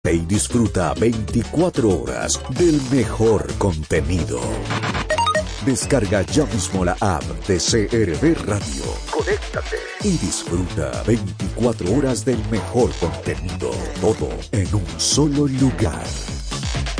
Y disfruta 24 horas del mejor contenido. Descarga ya mismo la app de CRB Radio. Conéctate y disfruta 24 horas del mejor contenido. Todo en un solo lugar.